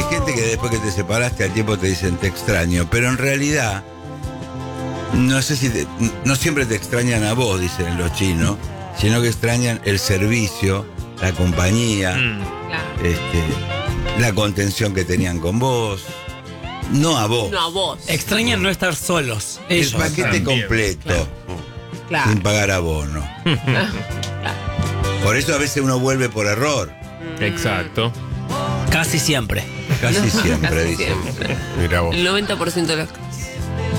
hay gente que después que te separaste al tiempo te dicen te extraño, pero en realidad no sé si no siempre te extrañan a vos, dicen los chinos, sino que extrañan el servicio, la compañía, Claro. la contención que tenían con vos, no a vos. No a vos. Extrañan no estar solos. El Ellos. paquete también, completo, Claro. sin pagar abono. Por eso a veces uno vuelve por error, Exacto. Casi siempre. casi siempre, Casi dicen. siempre. Mirá vos. El 90% de los casos.